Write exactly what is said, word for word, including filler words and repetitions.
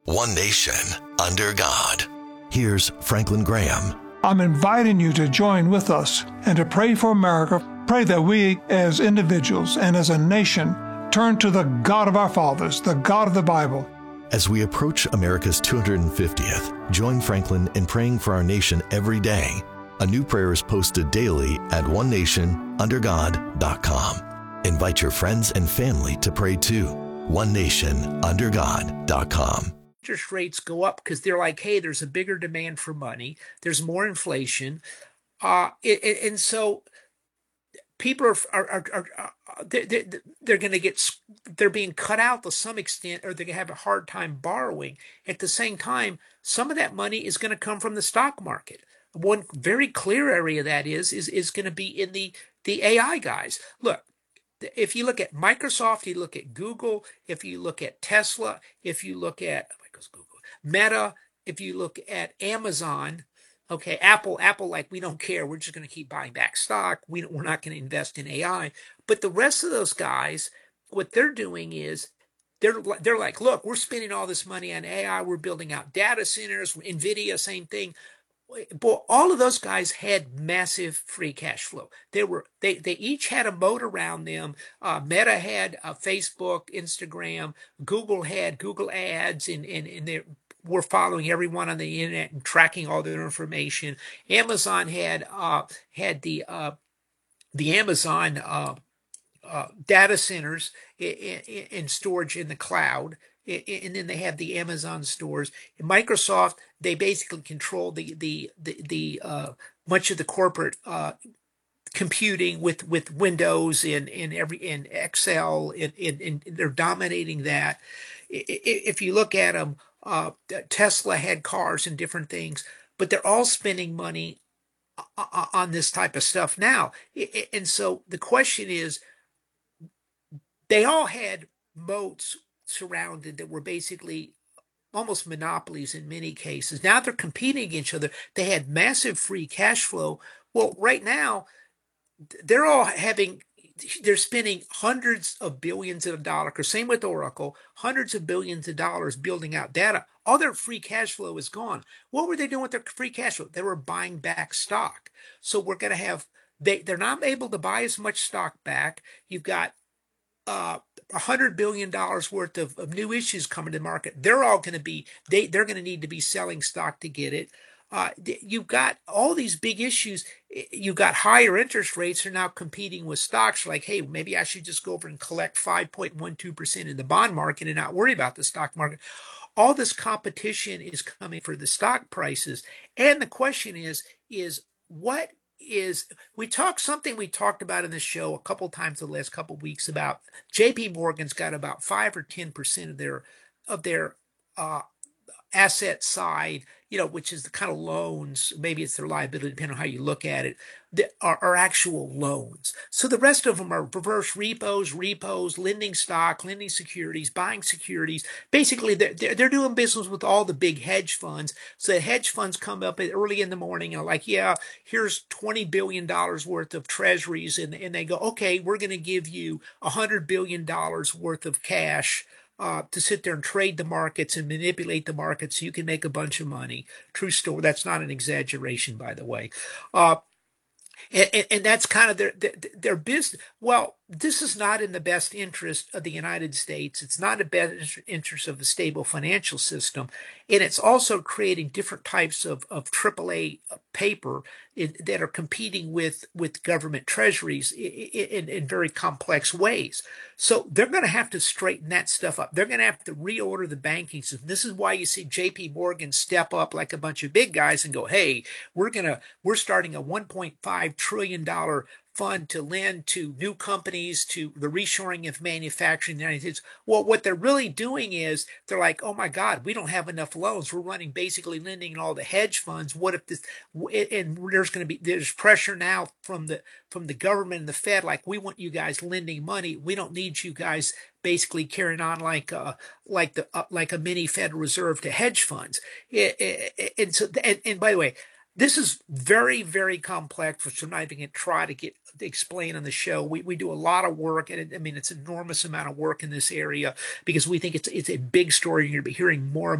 One nation, under God. Here's Franklin Graham. I'm inviting you to join with us and to pray for America. Pray that we, as individuals and as a nation, turn to the God of our fathers, the God of the Bible. As we approach America's two hundred fiftieth, join Franklin in praying for our nation every day. A new prayer is posted daily at one nation under god dot com. Invite your friends and family to pray too. one nation under god dot com. Interest rates go up because they're like, hey, there's a bigger demand for money. There's more inflation. Uh, it, it, and so people are, are, are, are, are they're, they're, they're going to get, they're being cut out to some extent, or they're going to have a hard time borrowing. At the same time, some of that money is going to come from the stock market. One very clear area of that is, is, is going to be in the, the A I guys. Look, if you look at Microsoft, you look at Google, if you look at Tesla, if you look at Google, Meta, if you look at Amazon, okay, Apple, Apple, like, we don't care. We're just going to keep buying back stock. We don't, we're not going to invest in A I. But the rest of those guys, what they're doing is they're, they're like, look, we're spending all this money on A I. We're building out data centers, NVIDIA, same thing. But all of those guys had massive free cash flow. They were they they each had a moat around them. Uh, Meta had uh, Facebook, Instagram. Google had Google Ads, and and and they were following everyone on the internet and tracking all their information. Amazon had uh, had the uh, the Amazon uh, uh, data centers and storage in the cloud. And then they have the Amazon stores. In Microsoft, they basically control the the the, the uh, much of the corporate uh, computing with, with Windows and and every in Excel, and, and, and they're dominating that. If you look at them, uh, Tesla had cars and different things, but they're all spending money on this type of stuff now. And so the question is, they all had moats surrounded that were basically almost monopolies in many cases. Now they're competing against each other. They had massive free cash flow. Well, right now, they're all having, they're spending hundreds of billions of dollars. Same with Oracle, hundreds of billions of dollars building out data. All their free cash flow is gone. What were they doing with their free cash flow? They were buying back stock. So we're going to have, they, they're not able to buy as much stock back. You've got uh, one hundred billion dollars worth of, of new issues coming to the market. They're all going to be, they, they're going to need to be selling stock to get it. Uh, you've got all these big issues. You've got higher interest rates are now competing with stocks. Like, hey, maybe I should just go over and collect five point one two percent in the bond market and not worry about the stock market. All this competition is coming for the stock prices. And the question is, is what is, we talked something we talked about in the show a couple times the last couple of weeks about J P Morgan's got about five or ten percent of their, of their, uh, asset side, you know, which is the kind of loans, maybe it's their liability, depending on how you look at it, that are, are actual loans. So the rest of them are reverse repos, repos, lending stock, lending securities, buying securities. Basically, they're, they're doing business with all the big hedge funds. So the hedge funds come up early in the morning and are like, yeah, here's twenty billion dollars worth of treasuries. And, and they go, okay, we're going to give you one hundred billion dollars worth of cash Uh, to sit there and trade the markets and manipulate the markets so you can make a bunch of money. True story. That's not an exaggeration, by the way. Uh, and, and, and that's kind of their, their, their business. Well, this is not in the best interest of the United States. It's not in the best interest of a stable financial system. And it's also creating different types of, of triple A paper in, that are competing with, with government treasuries in, in, in very complex ways. So they're going to have to straighten that stuff up. They're going to have to reorder the banking system. This is why you see J P Morgan step up like a bunch of big guys and go, hey, we're going to, we're starting a one point five trillion dollars fund to lend to new companies, to the reshoring of manufacturing in the United States. Well, what they're really doing is they're like, oh my God, we don't have enough loans. We're running basically lending in all the hedge funds. What if this, and there's going to be, there's pressure now from the, from the government and the Fed, like, we want you guys lending money. We don't need you guys basically carrying on like uh like the uh, like a mini Federal Reserve to hedge funds. And so, and, and by the way, this is very, very complex, which I'm not even going to try to get to explain on the show. We we do a lot of work, and it, I mean, it's an enormous amount of work in this area because we think it's it's a big story. You're going to be hearing more